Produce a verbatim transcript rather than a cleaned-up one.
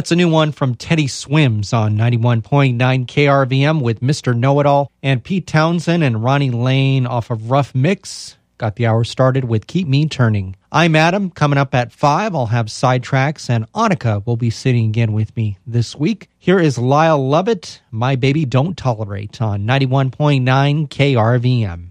That's a new one from Teddy Swims on ninety-one point nine K R V M with Mister Know-It-All, and Pete Townsend and Ronnie Lane off of Rough Mix. Got the hour started with Keep Me Turning. I'm Adam. Coming up at five, I'll have Sidetracks, and Annika will be sitting again with me this week. Here is Lyle Lovett, My Baby Don't Tolerate on ninety-one point nine K R V M.